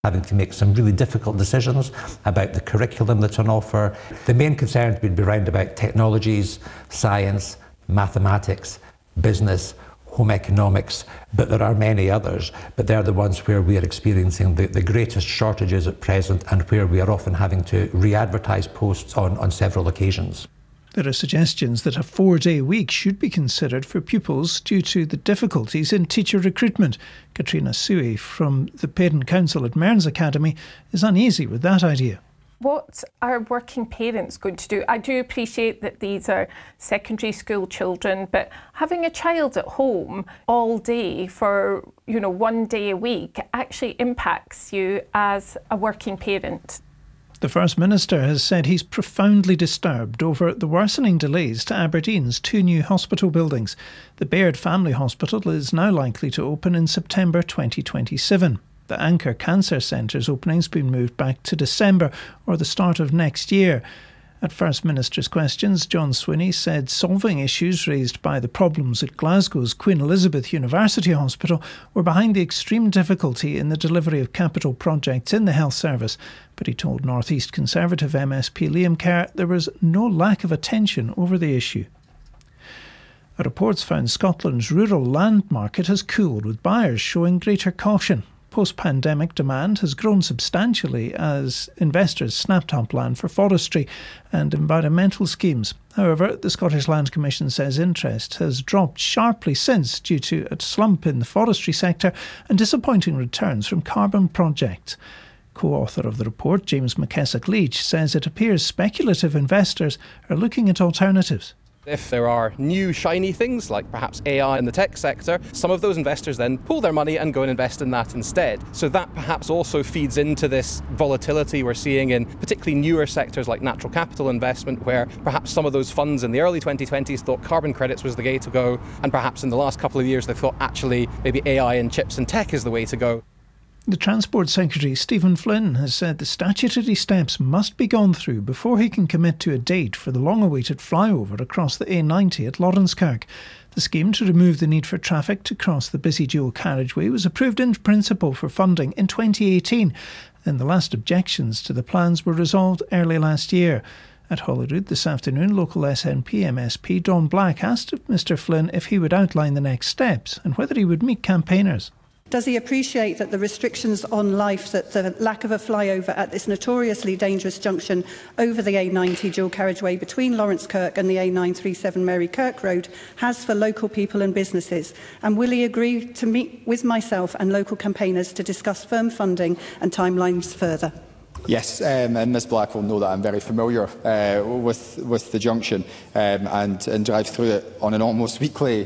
having to make some really difficult decisions about the curriculum that's on offer. The main concerns would be around about technologies, science, mathematics, business, home economics, but there are many others, but they're the ones where we are experiencing the greatest shortages at present and where we are often having to re-advertise posts on several occasions. There are suggestions that a 4-day week should be considered for pupils due to the difficulties in teacher recruitment. Katrina Suey from the Parent Council at Mearns Academy is uneasy with that idea. What are working parents going to do? I do appreciate that these are secondary school children, but having a child at home all day for, 1 day a week actually impacts you as a working parent. The First Minister has said he's profoundly disturbed over the worsening delays to Aberdeen's 2 new hospital buildings. The Baird Family Hospital is now likely to open in September 2027. The Anchor Cancer Centre's opening's been moved back to December or the start of next year. At First Minister's Questions, John Swinney said solving issues raised by the problems at Glasgow's Queen Elizabeth University Hospital were behind the extreme difficulty in the delivery of capital projects in the health service. But he told North East Conservative MSP Liam Kerr there was no lack of attention over the issue. Reports found Scotland's rural land market has cooled, with buyers showing greater caution. Post-pandemic demand has grown substantially as investors snapped up land for forestry and environmental schemes. However, the Scottish Land Commission says interest has dropped sharply since due to a slump in the forestry sector and disappointing returns from carbon projects. Co-author of the report, James McKessock-Leach, says it appears speculative investors are looking at alternatives. If there are new shiny things like perhaps AI in the tech sector, some of those investors then pull their money and go and invest in that instead. So that perhaps also feeds into this volatility we're seeing in particularly newer sectors like natural capital investment, where perhaps some of those funds in the early 2020s thought carbon credits was the way to go, and perhaps in the last couple of years they thought actually maybe AI and chips and tech is the way to go. The Transport Secretary, Stephen Flynn, has said the statutory steps must be gone through before he can commit to a date for the long-awaited flyover across the A90 at Laurencekirk. The scheme to remove the need for traffic to cross the busy dual carriageway was approved in principle for funding in 2018, and the last objections to the plans were resolved early last year. At Holyrood this afternoon, local SNP MSP Don Black asked Mr Flynn if he would outline the next steps and whether he would meet campaigners. Does he appreciate that the restrictions on life, that the lack of a flyover at this notoriously dangerous junction over the A90 dual carriageway between Laurencekirk and the A937 Mary Kirk Road has for local people and businesses? And will he agree to meet with myself and local campaigners to discuss firm funding and timelines further? Yes, and Ms Black will know that I'm very familiar with the junction and drive through it on an almost weekly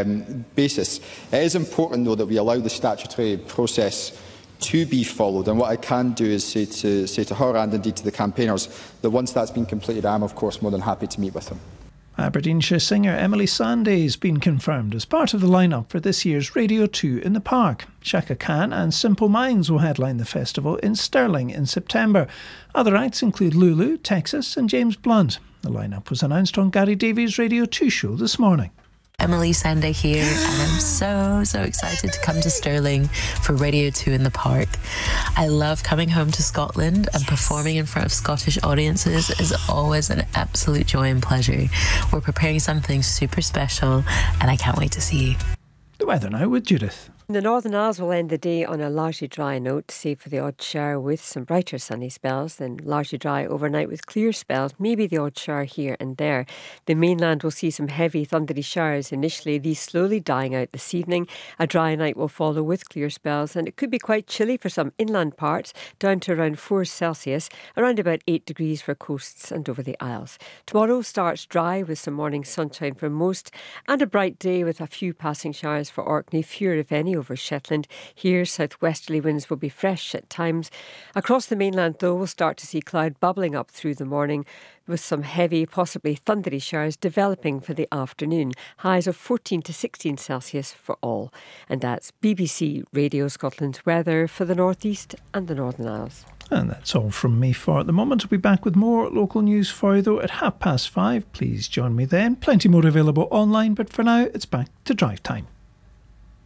basis. It is important, though, that we allow the statutory process to be followed, and what I can do is say to her and indeed to the campaigners that once that's been completed, I am of course more than happy to meet with them. Aberdeenshire singer Emily Sandé has been confirmed as part of the line-up for this year's Radio 2 in the Park. Chaka Khan and Simple Minds will headline the festival in Stirling in September. Other acts include Lulu, Texas and James Blunt. The line-up was announced on Gary Davies' Radio 2 show this morning. Emily Sandé here, and I'm so excited to come to Stirling for Radio 2 in the Park. I love coming home to Scotland, and performing in front of Scottish audiences is always an absolute joy and pleasure. We're preparing something super special, and I can't wait to see you. The weather now with Judith. The Northern Isles will end the day on a largely dry note, save for the odd shower with some brighter sunny spells, then largely dry overnight with clear spells, maybe the odd shower here and there. The mainland will see some heavy thundery showers initially, these slowly dying out this evening. A dry night will follow with clear spells, and it could be quite chilly for some inland parts, down to around 4 Celsius, around about 8 degrees for coasts and over the Isles. Tomorrow starts dry with some morning sunshine for most, and a bright day with a few passing showers for Orkney, fewer if any over Shetland. Here, southwesterly winds will be fresh at times. Across the mainland, though, we'll start to see cloud bubbling up through the morning, with some heavy, possibly thundery showers developing for the afternoon. Highs of 14 to 16 Celsius for all. And that's BBC Radio Scotland's weather for the North East and the Northern Isles. And that's all from me for the moment. I'll be back with more local news for you, though, at 5:30. Please join me then. Plenty more available online, but for now, it's back to drive time.